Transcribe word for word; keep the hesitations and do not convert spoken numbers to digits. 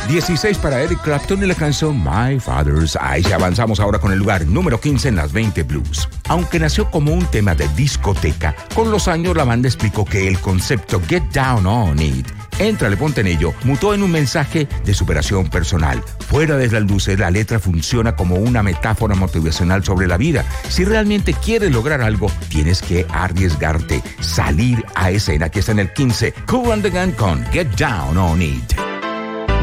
dieciséis para Eric Clapton y la canción My Father's Eyes. Y avanzamos ahora con el lugar número quince en las veinte Blues. Aunque nació como un tema de discoteca, con los años la banda explicó que el concepto Get Down on It, Éntrale, ponte en ello, mutó en un mensaje de superación personal. Fuera de las luces, la letra funciona como una metáfora motivacional sobre la vida. Si realmente quieres lograr algo, tienes que arriesgarte, salir a escena. Aquí está en el quince, Kool and the Gang con Get Down on It.